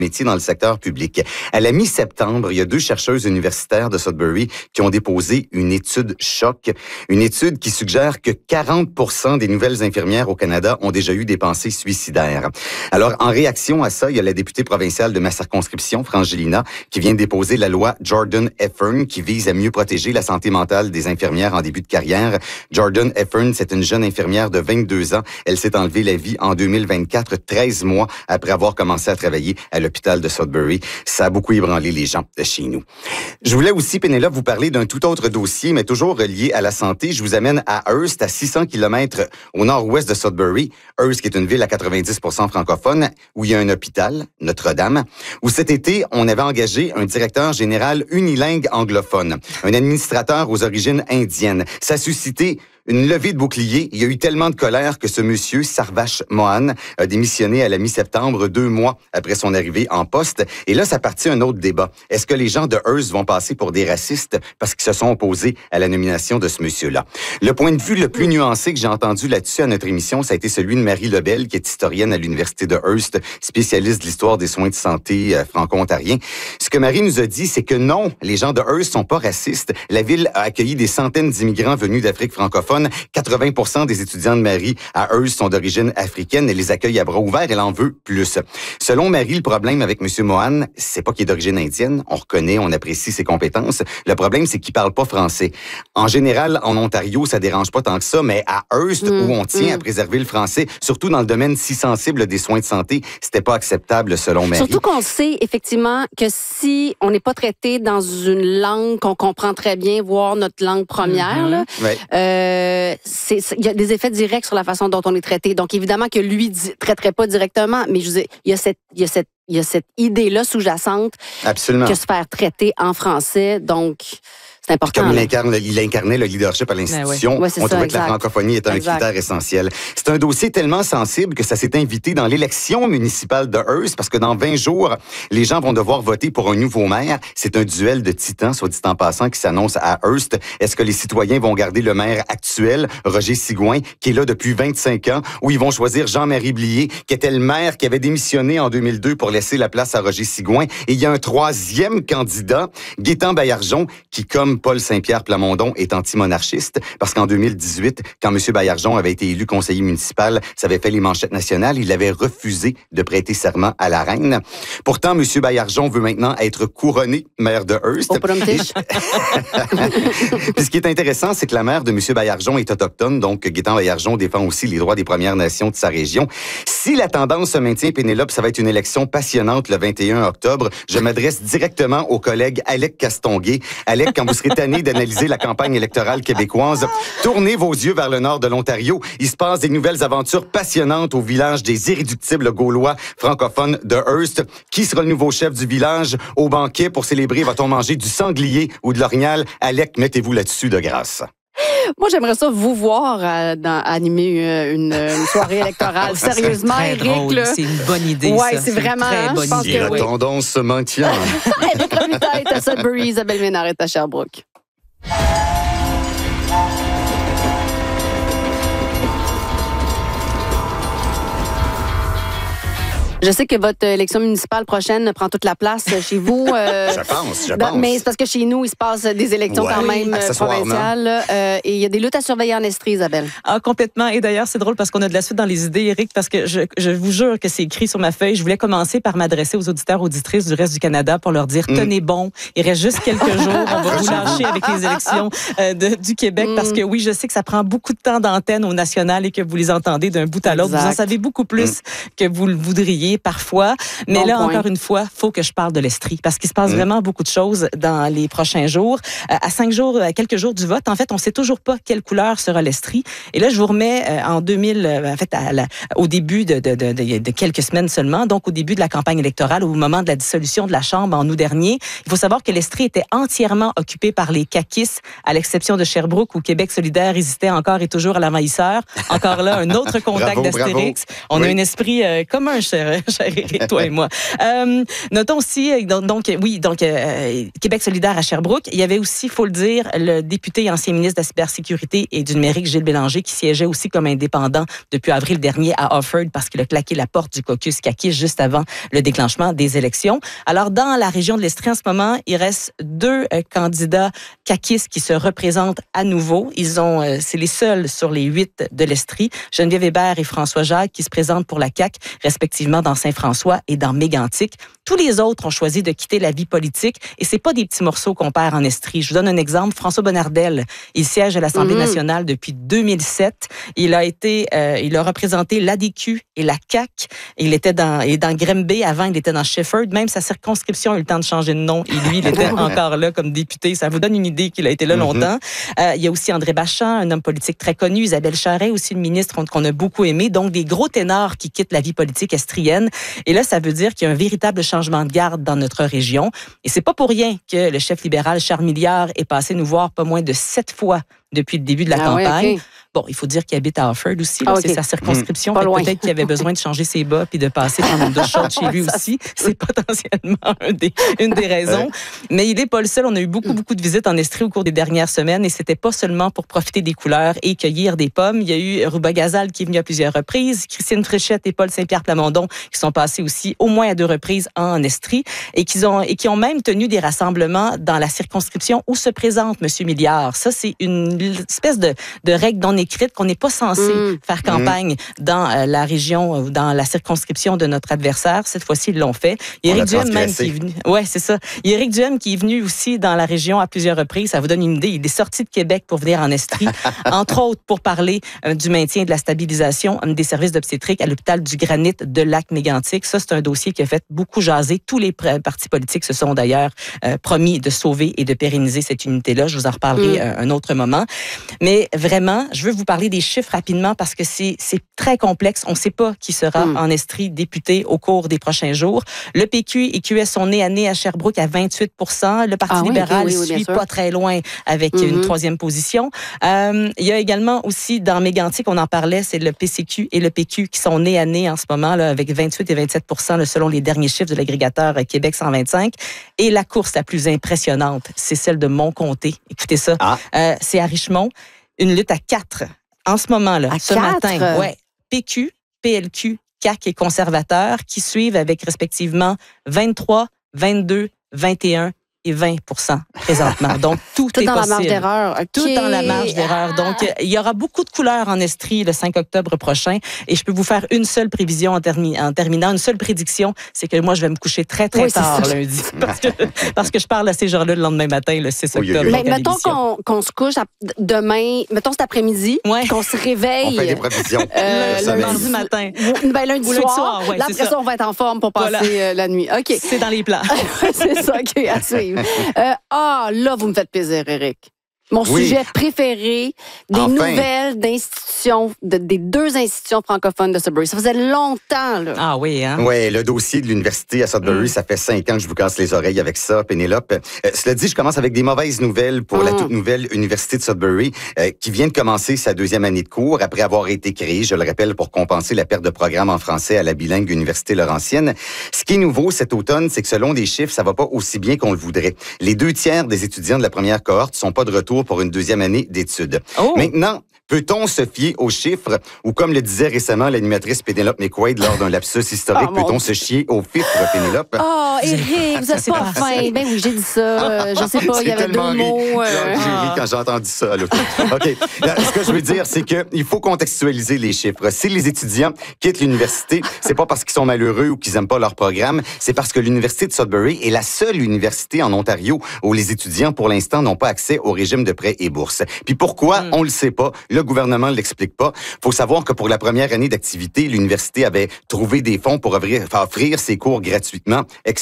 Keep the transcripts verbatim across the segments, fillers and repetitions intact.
métiers dans le secteur public. À la mi-septembre, il y a deux chercheuses universitaires de Sudbury qui ont déposé une étude choc, une étude qui suggère que quarante pour cent des nouvelles infirmières au Canada ont déjà eu des pensées suicidaires. Alors, en réaction à ça, il y a la députée provinciale de ma circonscription, Frangelina, qui vient de déposer la loi Jordan Heffern qui vise à mieux protéger la santé mentale des infirmières en début de carrière. Jordan Heffern, c'est une jeune infirmière de vingt-deux ans. Elle s'est enlevée la vie en deux mille vingt-quatre, treize mois après avoir commencé à travailler à l'hôpital de Sudbury. Ça a beaucoup ébranlé les gens de chez nous. Je voulais aussi, Pénélope, vous parler d'un tout autre dossier, mais toujours relié à la santé. Je vous amène à Hearst, à six cents kilomètres au nord-ouest de Sudbury. Hearst, qui est une ville à quatre-vingt-dix pour cent francophone, où il y a un hôpital, Notre-Dame, où cet été, on avait engagé un directeur général unilingue anglophone, un administrateur aux origines indiennes. Ça a suscité une levée de bouclier. Il y a eu tellement de colère que ce monsieur, Sarvash Mohan, a démissionné à la mi-septembre, deux mois après son arrivée en poste. Et là, ça partit un autre débat. Est-ce que les gens de Hearst vont passer pour des racistes parce qu'ils se sont opposés à la nomination de ce monsieur-là? Le point de vue le plus nuancé que j'ai entendu là-dessus à notre émission, ça a été celui de Marie Lebel, qui est historienne à l'Université de Hearst, spécialiste de l'histoire des soins de santé euh, franco-ontariens. Ce que Marie nous a dit, c'est que non, les gens de Hearst sont pas racistes. La ville a accueilli des centaines d'immigrants venus d'Afrique francophone. quatre-vingts pour cent des étudiants de Marie à Hearst sont d'origine africaine. Elle les accueille à bras ouverts. Elle en veut plus. Selon Marie, le problème avec M. Mohan, c'est pas qu'il est d'origine indienne. On reconnaît, on apprécie ses compétences. Le problème, c'est qu'il parle pas français. En général, en Ontario, ça dérange pas tant que ça, mais à Hearst, mmh, où on tient mmh. à préserver le français, surtout dans le domaine si sensible des soins de santé, c'était pas acceptable selon Marie. Surtout qu'on sait effectivement que si on n'est pas traité dans une langue qu'on comprend très bien, voire notre langue première, mmh. là, ouais. euh, il y a des effets directs sur la façon dont on est traité. Donc, évidemment que lui ne traiterait pas directement, mais je veux dire, il y a cette, il y a cette, il y a cette idée-là sous-jacente Absolument. que se faire traiter en français. Donc, c'est important. Comme il, incarne, il incarnait le leadership à l'institution, ouais. Ouais, on ça, trouvait exact. que la francophonie était un exact. critère essentiel. C'est un dossier tellement sensible que ça s'est invité dans l'élection municipale de Hearst, parce que dans vingt jours, les gens vont devoir voter pour un nouveau maire. C'est un duel de titans, soit dit en passant, qui s'annonce à Hearst. Est-ce que les citoyens vont garder le maire actuel, Roger Sigouin, qui est là depuis vingt-cinq ans, ou ils vont choisir Jean-Marie Blier, qui était le maire qui avait démissionné en deux mille deux pour laisser la place à Roger Sigouin. Et il y a un troisième candidat, Gaétan Baillargeon, qui, comme Paul Saint-Pierre Plamondon, est anti-monarchiste, parce qu'en deux mille dix-huit, quand M. Baillargeon avait été élu conseiller municipal, ça avait fait les manchettes nationales, il avait refusé de prêter serment à la reine. Pourtant, M. Baillargeon veut maintenant être couronné maire de Hearst. Puis ce qui est intéressant, c'est que la mère de M. Baillargeon est autochtone, donc Gaétan Baillargeon défend aussi les droits des Premières Nations de sa région. Si la tendance se maintient, Pénélope, ça va être une élection passionnante le vingt et un octobre. Je m'adresse directement au collègue Alec Castonguay. Alec, quand vous serez tanné d'analyser la campagne électorale québécoise, tournez vos yeux vers le nord de l'Ontario. Il se passe des nouvelles aventures passionnantes au village des irréductibles Gaulois francophones de Hearst. Qui sera le nouveau chef du village? Au banquet, pour célébrer, va-t-on manger du sanglier ou de l'orignal? Alec, mettez-vous là-dessus de grâce. Moi, j'aimerais ça vous voir euh, dans, animer une, une soirée électorale. Sérieusement, Éric. Là... C'est une bonne idée, ouais, ça. c'est vraiment... Très bonne je idée. La oui. tendance se maintient. Éric Robitaille est à Sudbury, Isabelle Ménard est à Sherbrooke. Je sais que votre élection municipale prochaine prend toute la place chez vous. Euh, je pense, je dans, pense. Mais c'est parce que chez nous, il se passe des élections ouais, quand même provinciales. Euh, et il y a des luttes à surveiller en Estrie, Isabelle. Ah, complètement. Et d'ailleurs, c'est drôle parce qu'on a de la suite dans les idées, Éric, parce que je, je vous jure que c'est écrit sur ma feuille. Je voulais commencer par m'adresser aux auditeurs, auditrices du reste du Canada pour leur dire, mm. tenez bon, il reste juste quelques jours, on va vous lâcher avec les élections euh, de, du Québec, mm. parce que oui, je sais que ça prend beaucoup de temps d'antenne au national et que vous les entendez d'un bout à l'autre. Vous en savez beaucoup plus mm. que vous le voudriez parfois. Mais bon là, point. Encore une fois, il faut que je parle de l'Estrie parce qu'il se passe mmh. vraiment beaucoup de choses dans les prochains jours. Euh, à cinq jours, à quelques jours du vote, en fait, on ne sait toujours pas quelle couleur sera l'Estrie. Et là, je vous remets euh, en deux mille, euh, en fait, à la, au début de, de, de, de, de quelques semaines seulement, donc au début de la campagne électorale, au moment de la dissolution de la Chambre en août dernier. Il faut savoir que l'Estrie était entièrement occupée par les caquistes, à l'exception de Sherbrooke, où Québec solidaire hésitait encore et toujours à l'envahisseur. Encore là, un autre contact bravo, d'Astérix. Bravo. On oui. a un esprit euh, commun, cher cher Éric, toi et moi. Euh, notons aussi, donc, donc oui, donc euh, Québec solidaire à Sherbrooke. Il y avait aussi, il faut le dire, le député et ancien ministre de la cybersécurité et du numérique, Gilles Bélanger, qui siégeait aussi comme indépendant depuis avril dernier à Offord parce qu'il a claqué la porte du caucus caquiste juste avant le déclenchement des élections. Alors, dans la région de l'Estrie, en ce moment, il reste deux euh, candidats caquistes qui se représentent à nouveau. Ils ont, euh, c'est les seuls sur les huit de l'Estrie, Geneviève Hébert et François Jacques, qui se présentent pour la C A Q, respectivement dans Saint-François et dans Mégantic. Tous les autres ont choisi de quitter la vie politique et c'est pas des petits morceaux qu'on perd en Estrie. Je vous donne un exemple. François Bonnardel, il siège à l'Assemblée mmh. nationale depuis deux mille sept. Il a été, euh, il a représenté l'A D Q et la C A Q. Il était dans, il est dans Grimby. Avant, il était dans Shefford. Même sa circonscription a eu le temps de changer de nom. Et lui, il était encore là comme député. Ça vous donne une idée qu'il a été là longtemps. Mm-hmm. Euh, il y a aussi André Bachand, un homme politique très connu. Isabelle Charret, aussi une ministre qu'on a beaucoup aimé. Donc, des gros ténors qui quittent la vie politique estrienne. Et là, ça veut dire qu'il y a un véritable changement de garde dans notre région. Et c'est pas pour rien que le chef libéral Charles Milliard est passé nous voir pas moins de sept fois depuis le début de la ah campagne. Ouais, okay. Bon, il faut dire qu'il habite à Offord aussi. Là, ah, okay. C'est sa circonscription. Mmh. Peut-être qu'il avait besoin de changer ses bas puis de passer pendant une douche chaude chez lui aussi. C'est potentiellement un des, une des raisons. Ouais. Mais il n'est pas le seul. On a eu beaucoup, beaucoup de visites en Estrie au cours des dernières semaines et c'était pas seulement pour profiter des couleurs et cueillir des pommes. Il y a eu Rouba Gazal qui est venu à plusieurs reprises, Christine Fréchette et Paul Saint-Pierre Plamondon qui sont passés aussi au moins à deux reprises en Estrie et qui ont, et qui ont même tenu des rassemblements dans la circonscription où se présente M. Milliard. Ça, c'est une espèce de, de règle non écrite qu'on n'est pas censé mmh. faire campagne mmh. dans euh, la région, dans la circonscription de notre adversaire. Cette fois-ci, ils l'ont fait. Il y a Éric Duhem même qui est venu. Ouais, c'est ça. Il y a Éric Duhem qui est venu aussi dans la région à plusieurs reprises. Ça vous donne une idée. Il est sorti de Québec pour venir en Estrie, entre autres pour parler euh, du maintien et de la stabilisation euh, des services d'obstétrique à l'hôpital du Granit de Lac-Mégantic. Ça, c'est un dossier qui a fait beaucoup jaser. Tous les partis politiques se sont d'ailleurs euh, promis de sauver et de pérenniser cette unité-là. Je vous en reparlerai mmh. euh, un autre moment. Mais vraiment, je veux vous parler des chiffres rapidement parce que c'est, c'est très complexe. On ne sait pas qui sera mmh. en Estrie député au cours des prochains jours. Le P Q et Q S sont nez à nez à Sherbrooke à vingt-huit pour cent. Le Parti ah, libéral oui, oui, oui, suit pas très loin avec mmh. une troisième position. Euh, il y a également aussi dans Mégantic, on en parlait, c'est le P C Q et le P Q qui sont nez à nez en ce moment là, avec vingt-huit et vingt-sept pour cent là, selon les derniers chiffres de l'agrégateur Québec cent vingt-cinq. Et la course la plus impressionnante, c'est celle de mon comté. Écoutez ça. Ah. Euh, c'est à Richmond. Une lutte à quatre. En ce moment-là, à ce quatre? matin, ouais, P Q, P L Q, C A Q et conservateurs qui suivent avec respectivement vingt-trois, vingt-deux, vingt et un et vingt pour cent présentement. Donc, tout, tout est dans possible. La marge d'erreur. Okay. Tout dans la marge d'erreur. Ah. Donc, il y aura beaucoup de couleurs en Estrie le cinq octobre prochain et je peux vous faire une seule prévision en, termi- en terminant, une seule prédiction, c'est que moi, je vais me coucher très, très oui, tard lundi parce que, parce que je parle à ces gens-là le lendemain matin, le six octobre. Oui, oui, oui. Mais mettons qu'on, qu'on se couche à, demain, mettons cet après-midi, ouais. qu'on se réveille. On fait des prévisions. Euh, le lundi matin. Ben, lundi Ou soir. soir ouais, là, après ça. ça, on va être en forme pour passer voilà. euh, la nuit. OK. C'est dans les plans. C'est ça, OK, à suivre. Euh, ah, là, vous me faites plaisir, Éric. Mon oui. sujet préféré, des enfin. nouvelles d'institutions, de, des deux institutions francophones de Sudbury. Ça faisait longtemps, là. Ah oui, hein? Oui, le dossier de l'université à Sudbury, mm. ça fait cinq ans que je vous casse les oreilles avec ça, Pénélope. Euh, cela dit, je commence avec des mauvaises nouvelles pour mm. la toute nouvelle université de Sudbury, euh, qui vient de commencer sa deuxième année de cours après avoir été créée, je le rappelle, pour compenser la perte de programme en français à la bilingue Université Laurentienne. Ce qui est nouveau cet automne, c'est que selon des chiffres, ça va pas aussi bien qu'on le voudrait. Les deux tiers des étudiants de la première cohorte sont pas de retour pour une deuxième année d'études. Oh. Maintenant, peut-on se fier aux chiffres ou, comme le disait récemment l'animatrice Pénélope McQuaid lors d'un lapsus historique, oh, peut-on se chier aux chiffres, Pénélope? Oh, Éric, vous êtes pas fin. Ben oui, j'ai dit ça. Euh, je sais pas, il y avait deux mots. Euh... J'ai ri quand j'ai entendu ça. Là. OK. Là, ce que je veux dire, c'est qu'il faut contextualiser les chiffres. Si les étudiants quittent l'université, c'est pas parce qu'ils sont malheureux ou qu'ils aiment pas leur programme, c'est parce que l'université de Sudbury est la seule université en Ontario où les étudiants, pour l'instant, n'ont pas accès au régime de prêts et bourses. Puis pourquoi? Mm. On le sait pas. Le gouvernement ne l'explique pas. Il faut savoir que pour la première année d'activité, l'université avait trouvé des fonds pour offrir, offrir ses cours gratuitement. Ex-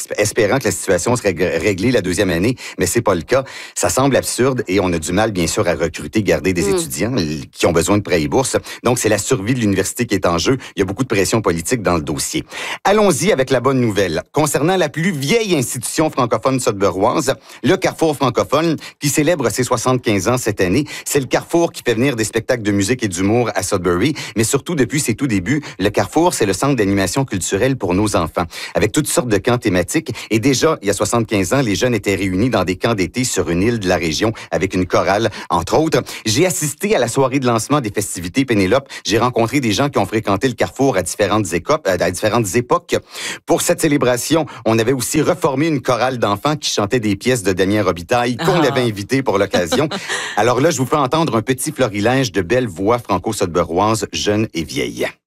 espérant que la situation serait réglée la deuxième année, mais c'est pas le cas. Ça semble absurde et on a du mal, bien sûr, à recruter, garder des mmh. étudiants qui ont besoin de prêts et bourses. Donc, c'est la survie de l'université qui est en jeu. Il y a beaucoup de pression politique dans le dossier. Allons-y avec la bonne nouvelle. Concernant la plus vieille institution francophone sudburoise, le Carrefour francophone, qui célèbre ses soixante-quinze ans cette année. C'est le Carrefour qui fait venir des spectacles de musique et d'humour à Sudbury, mais surtout, depuis ses tout débuts, le Carrefour, c'est le centre d'animation culturelle pour nos enfants, avec toutes sortes de camps thématiques. Et déjà, il y a soixante-quinze ans, les jeunes étaient réunis dans des camps d'été sur une île de la région, avec une chorale, entre autres. J'ai assisté à la soirée de lancement des festivités Pénélope. J'ai rencontré des gens qui ont fréquenté le Carrefour à différentes, écopes, à différentes époques. Pour cette célébration, on avait aussi reformé une chorale d'enfants qui chantait des pièces de Damien Robitaille qu'on ah. avait invité pour l'occasion. Alors là, je vous fais entendre un petit florilège de belles voix franco-sudburoises, jeunes et vieilles.